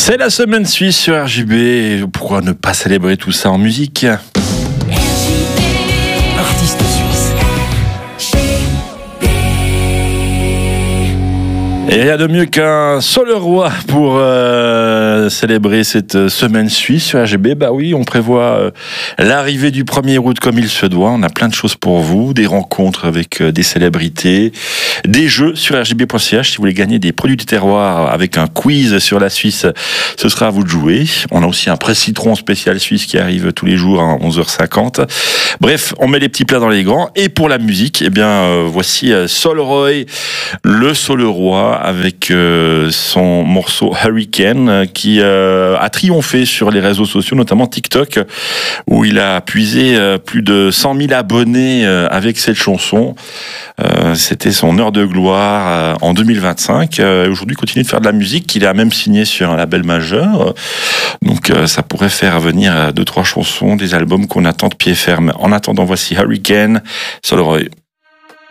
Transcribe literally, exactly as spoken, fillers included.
C'est la semaine suisse sur R J B. Pourquoi ne pas célébrer tout ça en musique ? Artiste suisse. Et rien de mieux qu'un Soleroy pour euh, célébrer cette semaine suisse sur R G B. Bah oui, on prévoit euh, l'arrivée du premier août comme il se doit. On a plein de choses pour vous, des rencontres avec euh, des célébrités, des jeux sur R G B point C H. Si vous voulez gagner des produits du terroir avec un quiz sur la Suisse, ce sera à vous de jouer. On a aussi un presse citron spécial suisse qui arrive tous les jours à onze heures cinquante. Bref, on met les petits plats dans les grands. Et pour la musique, eh bien, euh, voici euh, Soleroy, le Soleroy, avec euh, son morceau Hurricane euh, qui euh, a triomphé sur les réseaux sociaux, notamment TikTok, où il a puisé euh, plus de cent mille abonnés euh, avec cette chanson. Euh, c'était son heure de gloire euh, en deux mille vingt-cinq. Euh, aujourd'hui, il continue de faire de la musique. Il a même signé sur un label majeur. Donc, euh, ça pourrait faire venir euh, deux, trois chansons, des albums qu'on attend de pied ferme. En attendant, voici Hurricane, Soleroy.